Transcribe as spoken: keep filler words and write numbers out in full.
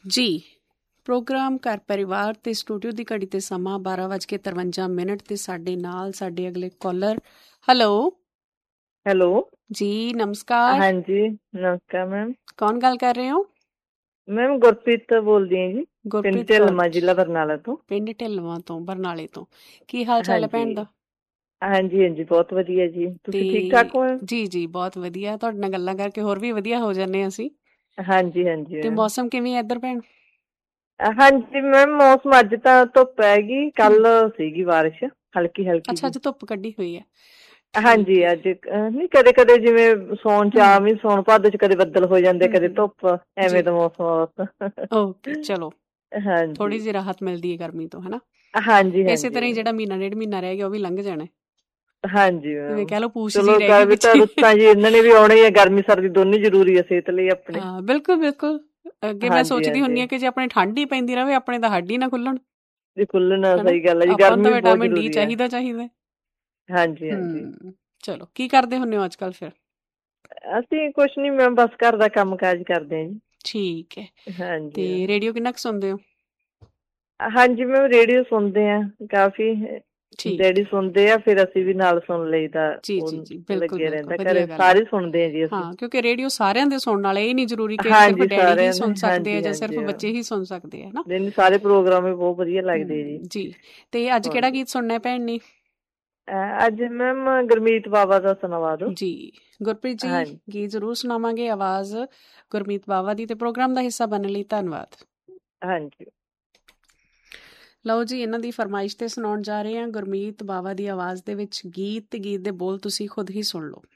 ਜੀ ਪ੍ਰੋਗਰਾਮ ਘਰ ਪਰਿਵਾਰ ਤੇ ਸਟੂਡੀਓ ਦੀ ਘੜੀ ਤੇ ਸਮਾਂ ਬਾਰਾਂ ਵੱਜ ਕੇ ਤਰਵੰਜਾ ਮਿੰਟ ਤੇ ਸਾਡੇ ਨਾਲ ਸਾਡੇ ਅਗਲੇ ਕਾਲਰ। ਹੈਲੋ ਹੈਲੋ ਜੀ ਨਮਸਕਾਰ। ਹਾਂਜੀ ਨਮਸਕਾਰ ਮੈਮ। ਕੌਣ ਗੱਲ ਕਰ ਰਹੇ ਹੋ? ਮੈਮ ਗੁਰਪ੍ਰੀਤ ਬੋਲਦੀ ਹਾਂ ਜੀ, ਪਿੰਡ ਗੁਰਪ੍ਰੀਤ ਢਿਲਮਾ, ਕੌਰ, ਜ਼ਿਲ੍ਹਾ ਬਰਨਾਲਾ ਤੋਂ। ਪਿੰਡ ਢਿਲਵਾਂ ਤੋਂ, ਬਰਨਾਲੇ ਤੋਂ। ਕੀ ਹਾਲ ਚਾਲ ਹੈ ਭੈਣ ਹਾਂਜੀ ਦਾ? ਹਾਂਜੀ ਹਾਂਜੀ ਬਹੁਤ ਵਧੀਆ ਜੀ, ਤੇ ਤੁਸੀਂ ਠੀਕ ਠਾਕ ਹੋ? ਜੀ ਜੀ ਬਹੁਤ ਵਧੀਆ, ਤੁਹਾਡੇ ਨਾਲ ਗੱਲਾਂ ਕਰਕੇ ਹੋਰ ਵੀ ਵਧੀਆ ਹੋ ਜਾਂਦੇ ਅਸੀਂ। ਹਾਂਜੀ ਹਾਂਜੀ ਤੇ ਮੈਮ। ਮੌਸਮ ਕਿਵੇਂ ਹੈ ਇੱਧਰ ਭੈਣ? ਹਾਂਜੀ ਮੈਮ ਮੌਸਮ ਅੱਜ ਤਾਂ ਧੁੱਪ ਹੈਗੀ, ਕੱਲ ਸੀਗੀ ਬਾਰਿਸ਼ ਹਲਕੀ ਹਲਕੀ ਅੱਛਾ ਜੀ। ਅੱਜ ਧੁੱਪ ਕੱਢੀ ਹੋਈ ਹੈ। ਹਾਂਜੀ ਠੀਕ ਹੈ। ਅੱਜ ਨਹੀਂ, ਕਦੇ ਕਦੇ ਜਿਵੇਂ ਸੌਣ ਚ ਹਮ ਆ ਵੀ ਸੌਣ ਭਾਦੋ ਚ ਕਦੇ ਬੱਦਲ ਹੋ ਜਾਂਦੇ, ਹਮ ਕਦੇ ਹਮ ਧੁੱਪ, ਐਵੇਂ ਜੀ ਦਾ ਮੌਸਮ। ਓਕੇ ਚਲੋ, ਥੋੜੀ ਹਾਂਜੀ ਜਿਹੀ ਰਾਹਤ ਮਿਲਦੀ ਹੈ ਗਰਮੀ ਤੋਂ, ਹਨਾ। ਹਾਂਜੀ ਇਸੇ ਹਾਂਜੀ ਤਰ੍ਹਾਂ ਹੀ ਜਿਹੜਾ ਮਹੀਨਾ ਡੇਢ ਮਹੀਨਾ ਰਹਿ ਗਿਆ ਉਹ ਵੀ ਲੰਘ ਜਾਣਾ। ਹਾਂਜੀ ਜਿਵੇਂ ਮੈਮ ਕਹਿ ਲਓ ਪੂਛ ਜੀ ਚਲੋ, ਰਹਿ ਗਈ ਵੀ ਤਾਂ ਪਿੱਛੇ। ਰੁੱਤਾਂ ਜੀ ਇਹਨਾਂ ਨੇ ਵੀ ਆਉਣਾ ਹੀ ਹੈ, ਗਰਮੀ ਸਰਦੀ ਦੋਨੇ ਜ਼ਰੂਰੀ ਹੈ ਸਿਹਤ ਲਈ ਆਪਣੇ। ਹਾਂ ਬਿਲਕੁਲ ਬਿਲਕੁਲ। ਅੱਗੇ ਮੈਂ ਹਾਂਜੀ ਸੋਚਦੀ ਹੁੰਦੀ ਹਾਂਜੀ ਹਾਂ ਕਿ ਜੇ ਆਪਣੇ ਠੰਡ ਹੀ ਪੈਂਦੀ ਰਹੇ, ਆਪਣੇ ਤਾਂ ਹੱਡ ਹੀ ਨਾ ਖੁੱਲਣ। ਜੀ ਖੁੱਲਣਾ, ਹਨਾ, ਸਹੀ ਗੱਲ ਹੈ ਜੀ, ਆਪਾਂ ਨੂੰ ਗਰਮੀ ਤਾਂ ਵੀ ਬਹੁਤ ਵਿਟਾਮਿਨ ਡੀ ਜ਼ਰੂਰੀ ਹੈ। ਚਾਹੀਦਾ ਚਾਹੀਦਾ। ਹਾਂਜੀ ਹਾਂਜੀ। ਹਮ ਚਲੋ, ਕੀ ਕਰਦੇ ਹੁੰਦੇ ਹੋ ਅੱਜ ਕੱਲ ਫਿਰ? ਅਸੀਂ ਕੁਛ ਨੀ ਮੈਮ, ਬਸ ਘਰ ਦਾ ਕੰਮ ਕਾਜ ਕਰਦੇ ਹਾਂ ਜੀ। ਠੀਕ ਹੈ। ਹਾਂਜੀ ਤੇ ਰੇਡੀਓ ਕਿੰਨਾ ਕੁ ਸੁਣਦੇ ਹੋ? ਹਾਂਜੀ ਮੈਮ ਰੇਡੀਓ ਸੁਣਦੇ ਹਾਂ ਕਾਫੀ, ਠੀਕ ਡੈਡੀ ਹੈ। ਸੁਣਦੇ ਆ, ਫਿਰ ਅਸੀਂ ਵੀ ਨਾਲ ਸੁਣ ਲਈਦਾ। ਜੀ ਉਹ ਜੀ ਜੀ ਬਿਲਕੁਲ ਲੱਗਿਆ ਬਿਲਕੁਲ ਰਹਿੰਦਾ ਘਰੇ, ਵਧੀਆ ਗੱਲ ਹੈ। ਸਾਰੇ ਸੁਣਦੇ ਆ ਜੀ ਅਸੀਂ। ਹਾਂ ਕਿਉਂਕਿ ਰੇਡੀਓ ਸਾਰਿਆਂ ਦੇ ਸੁਣਨ ਵਾਲੇ, ਇਹ ਨਹੀਂ ਜ਼ਰੂਰੀ ਕਿ ਸਿਰਫ ਹਾਂਜੀ ਡੈਡੀ ਹੀ ਸਾਰਿਆਂ ਸੁਣ ਨੇ, ਸਕਦੇ ਆ ਹਾਂਜੀ ਜਾਂ ਸਿਰਫ ਹਾਂਜੀ ਬੱਚੇ ਹੀ ਸੁਣ ਸਕਦੇ ਆ, ਹਨਾ। ਨਹੀਂ ਨਹੀਂ, ਸਾਰੇ ਪ੍ਰੋਗਰਾਮ ਹੀ ਬਹੁਤ ਵਧੀਆ ਲੱਗਦੇ ਹਮ ਜੀ। ਜੀ। ਤੇ ਅੱਜ ਕਿਹੜਾ ਗੀਤ ਸੁਣਨਾ ਭੈਣ ਨੇ? ਅੱਜ ਮੈਮ ਗੁਰਮੀਤ ਬਾਬਾ ਦਾ ਸੁਣਵਾ ਦਿਓ। ਜੀ ਗੁਰਪ੍ਰੀਤ ਜੀ, ਹਾਂਜੀ ਗੀਤ ਜ਼ਰੂਰ ਸੁਣਾਵਾਂਗੇ, ਆਵਾਜ਼ ਗੁਰਮੀਤ ਬਾਵਾ ਦੀ। ਤੇ ਪ੍ਰੋਗਰਾਮ ਦਾ ਹਿੱਸਾ ਬਣਨ ਲਈ ਧੰਨਵਾਦ। ਹਾਂਜੀ ਲਓ ਜੀ, ਇਹਨਾਂ ਦੀ ਫਰਮਾਇਸ਼ ਤੇ ਸੁਣਾਉਣ ਜਾ ਰਹੇ ਹਾਂ ਗੁਰਮੀਤ ਬਾਵਾ ਦੀ ਆਵਾਜ਼ ਦੇ ਵਿੱਚ ਗੀਤ। ਤੇ ਗੀਤ ਦੇ ਬੋਲ ਤੁਸੀਂ ਖੁਦ ਹੀ ਸੁਣ ਲਓ।